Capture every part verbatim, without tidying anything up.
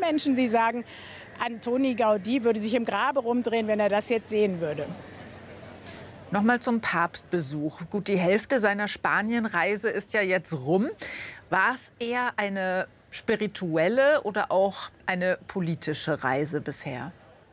Menschen, die sagen, Antoni Gaudí würde sich im Grabe rumdrehen, wenn er das jetzt sehen würde. Nochmal zum Papstbesuch. Gut, die Hälfte seiner Spanienreise ist ja jetzt rum. War es eher eine spirituelle oder auch eine politische Reise bisher?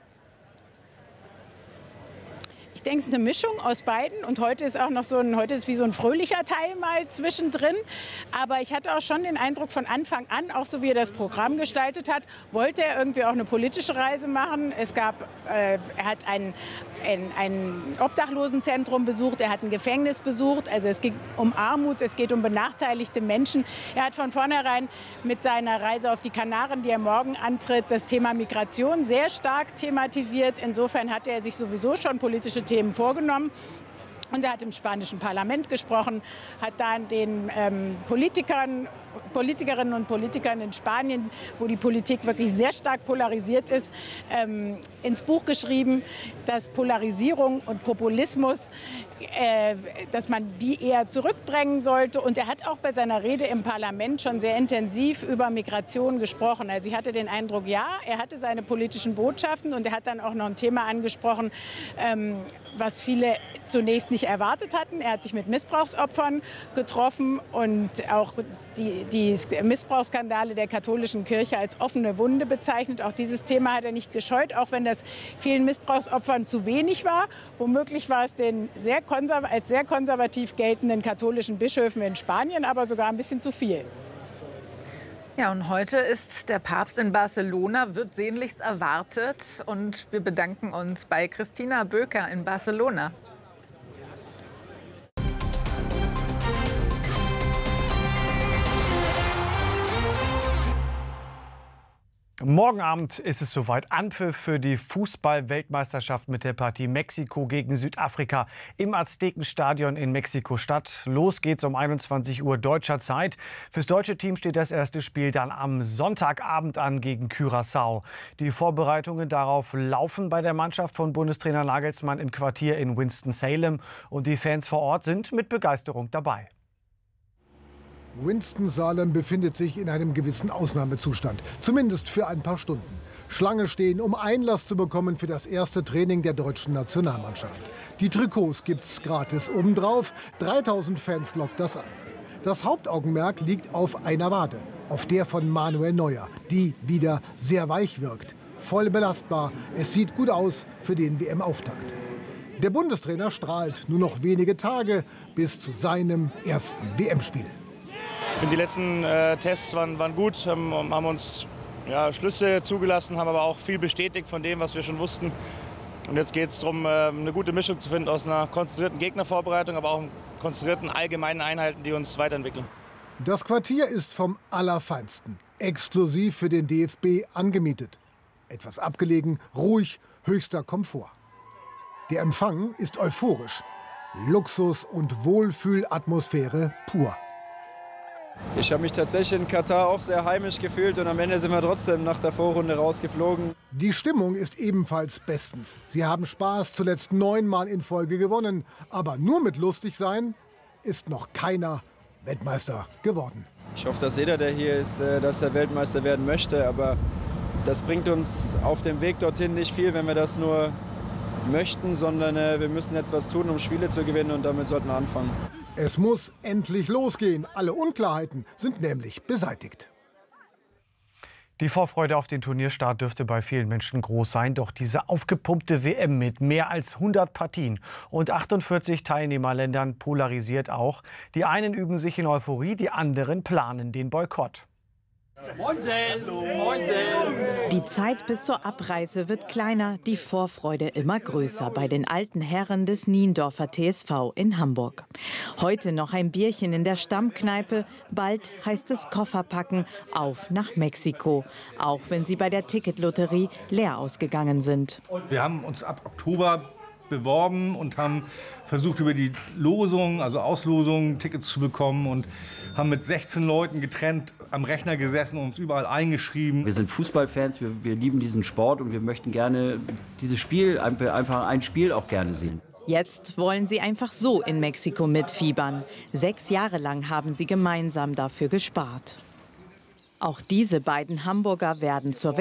Ich denke, es ist eine Mischung aus beiden. Und heute ist auch noch so ein, heute ist wie so ein fröhlicher Teil mal zwischendrin. Aber ich hatte auch schon den Eindruck von Anfang an, auch so wie er das Programm gestaltet hat, wollte er irgendwie auch eine politische Reise machen. Es gab, äh, er hat ein, ein, ein Obdachlosenzentrum besucht, er hat ein Gefängnis besucht. Also es geht um Armut, es geht um benachteiligte Menschen. Er hat von vornherein mit seiner Reise auf die Kanaren, die er morgen antritt, das Thema Migration sehr stark thematisiert. Insofern hatte er sich sowieso schon politische Themen vorgenommen. Und er hat im spanischen Parlament gesprochen, hat dann den ähm, Politikern, Politikerinnen und Politikern in Spanien, wo die Politik wirklich sehr stark polarisiert ist, ähm, ins Buch geschrieben, dass Polarisierung und Populismus, äh, dass man die eher zurückdrängen sollte. Und er hat auch bei seiner Rede im Parlament schon sehr intensiv über Migration gesprochen. Also ich hatte den Eindruck, ja, er hatte seine politischen Botschaften und er hat dann auch noch ein Thema angesprochen, ähm, was viele zunächst nicht erwartet hatten. Er hat sich mit Missbrauchsopfern getroffen und auch die, die Missbrauchsskandale der katholischen Kirche als offene Wunde bezeichnet. Auch dieses Thema hat er nicht gescheut, auch wenn das vielen Missbrauchsopfern zu wenig war. Womöglich war es den sehr als sehr konservativ geltenden katholischen Bischöfen in Spanien aber sogar ein bisschen zu viel. Ja, und heute ist der Papst in Barcelona, wird sehnlichst erwartet. Und wir bedanken uns bei Christina Böker in Barcelona. Morgen Abend ist es soweit. Anpfiff für die Fußball-Weltmeisterschaft mit der Partie Mexiko gegen Südafrika im Aztekenstadion in Mexiko-Stadt. Los geht's um einundzwanzig Uhr deutscher Zeit. Fürs deutsche Team steht das erste Spiel dann am Sonntagabend an gegen Curaçao. Die Vorbereitungen darauf laufen bei der Mannschaft von Bundestrainer Nagelsmann im Quartier in Winston-Salem. Und die Fans vor Ort sind mit Begeisterung dabei. Winston-Salem befindet sich in einem gewissen Ausnahmezustand, zumindest für ein paar Stunden. Schlange stehen, um Einlass zu bekommen für das erste Training der deutschen Nationalmannschaft. Die Trikots gibt's gratis obendrauf, dreitausend Fans lockt das an. Das Hauptaugenmerk liegt auf einer Wade, auf der von Manuel Neuer, die wieder sehr weich wirkt. Voll belastbar, es sieht gut aus für den W M-Auftakt. Der Bundestrainer strahlt, nur noch wenige Tage bis zu seinem ersten W M-Spiel. Ich finde, die letzten äh, Tests waren, waren gut, haben, haben uns ja, Schlüsse zugelassen, haben aber auch viel bestätigt von dem, was wir schon wussten. Und jetzt geht es darum, äh, eine gute Mischung zu finden aus einer konzentrierten Gegnervorbereitung, aber auch konzentrierten allgemeinen Einheiten, die uns weiterentwickeln. Das Quartier ist vom Allerfeinsten, exklusiv für den D F B angemietet. Etwas abgelegen, ruhig, höchster Komfort. Der Empfang ist euphorisch. Luxus und Wohlfühlatmosphäre pur. Ich habe mich tatsächlich in Katar auch sehr heimisch gefühlt und am Ende sind wir trotzdem nach der Vorrunde rausgeflogen. Die Stimmung ist ebenfalls bestens. Sie haben Spaß, zuletzt neunmal in Folge gewonnen. Aber nur mit lustig sein ist noch keiner Weltmeister geworden. Ich hoffe, dass jeder, der hier ist, dass er Weltmeister werden möchte. Aber das bringt uns auf dem Weg dorthin nicht viel, wenn wir das nur möchten, sondern wir müssen jetzt was tun, um Spiele zu gewinnen und damit sollten wir anfangen. Es muss endlich losgehen. Alle Unklarheiten sind nämlich beseitigt. Die Vorfreude auf den Turnierstart dürfte bei vielen Menschen groß sein. Doch diese aufgepumpte W M mit mehr als hundert Partien und achtundvierzig Teilnehmerländern polarisiert auch. Die einen üben sich in Euphorie, die anderen planen den Boykott. Die Zeit bis zur Abreise wird kleiner, die Vorfreude immer größer bei den alten Herren des Niendorfer T S V in Hamburg. Heute noch ein Bierchen in der Stammkneipe, bald heißt es Koffer packen, auf nach Mexiko, auch wenn sie bei der Ticketlotterie leer ausgegangen sind. Wir haben uns ab Oktober beworben und haben versucht, über die Losung, also Auslosung, Tickets zu bekommen und haben mit sechzehn Leuten getrennt am Rechner gesessen und uns überall eingeschrieben. Wir sind Fußballfans, wir, wir lieben diesen Sport und wir möchten gerne dieses Spiel, einfach ein Spiel auch gerne sehen. Jetzt wollen sie einfach so in Mexiko mitfiebern. Sechs Jahre lang haben sie gemeinsam dafür gespart. Auch diese beiden Hamburger werden zur